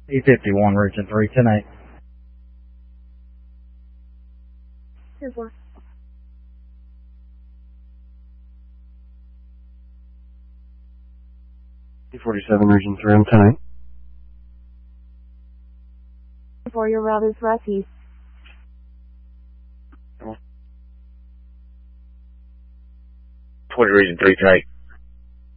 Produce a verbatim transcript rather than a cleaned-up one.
E fifty-one, Region three, ten eight. ten four. E forty-seven, Region three, I'm ten eight. For your route is west east. twenty, Region three, ten eight.